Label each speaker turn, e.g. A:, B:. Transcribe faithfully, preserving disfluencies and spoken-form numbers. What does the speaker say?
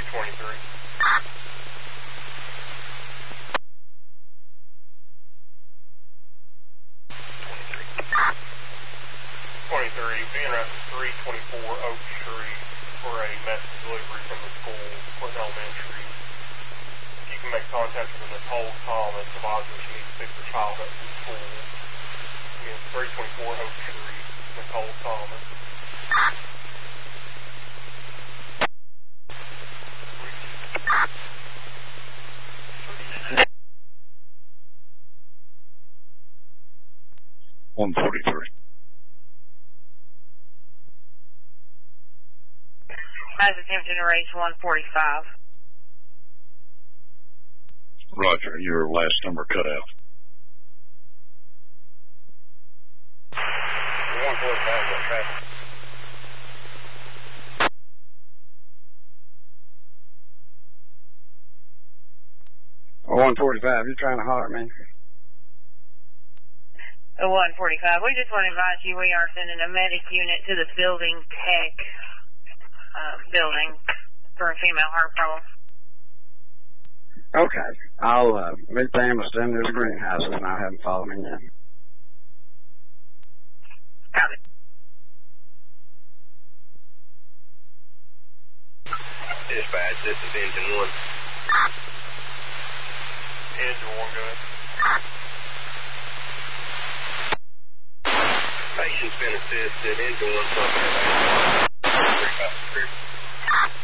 A: twenty-three. twenty-three, being at three twenty-four Oak Street for a message delivery from the school, Clinton Elementary. You can make contact with Nicole Thomas, advising she needs to pick her child up from school. Again, three twenty-four Oak Street, Nicole Thomas.
B: one forty-three.
C: As attempting to reach one forty-five.
B: Roger, your last number cut out.
A: one forty-five, what traffic?
D: one forty-five, you're trying to holler at me.
C: one forty-five, we just want to advise you we are sending a medic unit to the building tech uh, building for a female heart problem.
D: Okay, I'll uh, meet the ambulance down near the greenhouses and I'll have them follow me in.
C: Got it.
E: Dispatch, this is engine one.
A: Engine one, go ahead.
E: Patient's been assisted, engine one, something. three five three.